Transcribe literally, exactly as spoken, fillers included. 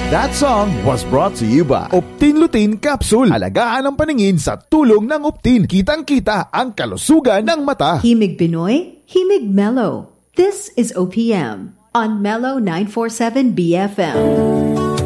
That song was brought to you by Optin Lutein Capsule. Alagaan ang paningin sa tulong ng Optin. Kitang-kita ang kalusugan ng mata. Himig Pinoy, Himig Mellow. This is O P M on Mellow nine forty-seven B F M.